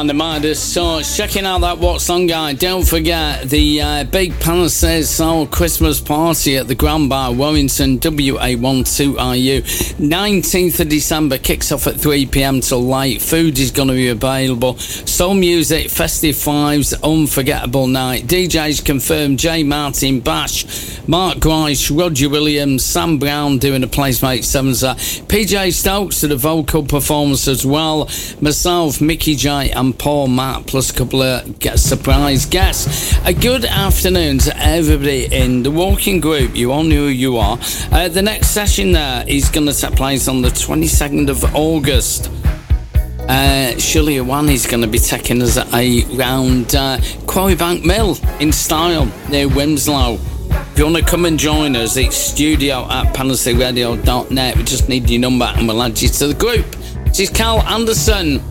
And the Midas, so checking out that What Song Guide. Don't forget the Big Palisades Soul Christmas Party at the Grand Bar, Warrington, WA12RU. 19th of December, kicks off at 3 p.m. till late. Food is going to be available. Soul music, festive vibes, unforgettable night. DJs confirmed: J. Martin, Bash, Mark Grice, Roger Williams, Sam Brown doing a Placemate 7 set. PJ Stokes to the vocal performance as well. Myself, Mickey J and Paul Matt, plus a couple of surprise guests. A good afternoon to everybody in the walking group. You all know who you are. The next session there is going to take place on the 22nd of August. Shirley Awan is going to be taking us around Quarry Bank Mill in Style near Wimslow. If you want to come and join us, it's studio@palissaderadio.net. We just need your number and we'll add you to the group. This is Carl Anderson.